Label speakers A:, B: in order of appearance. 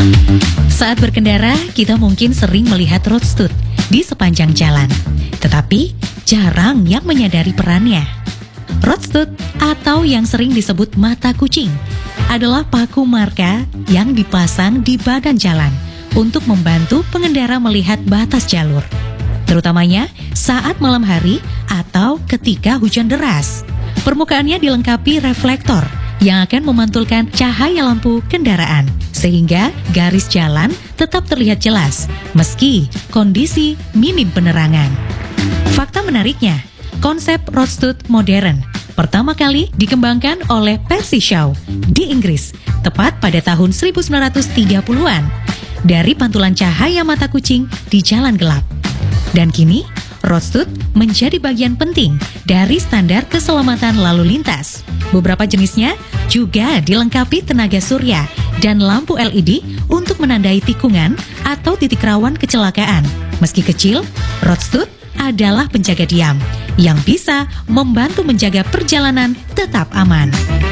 A: Saat berkendara, kita mungkin sering melihat road stud di sepanjang jalan, tetapi jarang yang menyadari perannya. Road stud atau yang sering disebut mata kucing adalah paku marka yang dipasang di badan jalan untuk membantu pengendara melihat batas jalur, terutamanya saat malam hari atau ketika hujan deras. Permukaannya dilengkapi reflektor yang akan memantulkan cahaya lampu kendaraan, sehingga garis jalan tetap terlihat jelas meski kondisi minim penerangan. Fakta menariknya, konsep road stud modern pertama kali dikembangkan oleh Percy Shaw di Inggris, tepat pada tahun 1930-an, dari pantulan cahaya mata kucing di jalan gelap. Dan kini, road stud menjadi bagian penting dari standar keselamatan lalu lintas. Beberapa jenisnya juga dilengkapi tenaga surya dan lampu LED untuk menandai tikungan atau titik rawan kecelakaan. Meski kecil, road stud adalah penjaga diam yang bisa membantu menjaga perjalanan tetap aman.